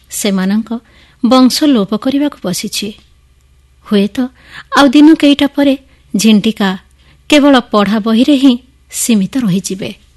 ସେମାନଙ୍କ ବଂଶ ଲୋପ କରିବାକୁ ବସିଛି। ହୁଏତ ଆଉ ଦିନ କେଇଟା ପରେ ଝିଣ୍ଟିକା କେବଳ ପଢ଼ା ବହିରେ ହିଁ ସୀମିତ ରହିଯିବେ।